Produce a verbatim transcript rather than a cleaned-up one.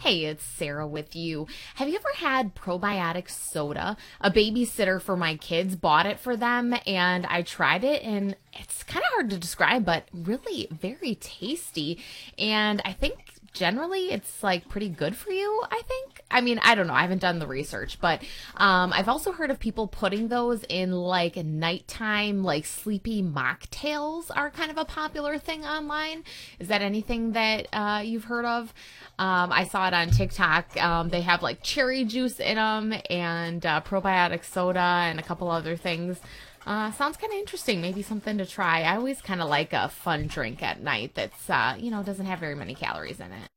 Hey, it's Sarah with you. Have you ever had probiotic soda? A babysitter for my kids bought it for them, and I tried it, and it's kind of hard to describe, but really very tasty. And I think generally it's like pretty good for you, I think. I mean, I don't know. I haven't done the research, but um, I've also heard of people putting those in like nighttime, like sleepy mocktails are kind of a popular thing online. Is that anything that uh, you've heard of? Um, I saw it on TikTok. Um, they have like cherry juice in them and uh, probiotic soda and a couple other things. Uh, sounds kind of interesting. Maybe something to try. I always kind of like a fun drink at night that's, uh, you know, doesn't have very many calories in it.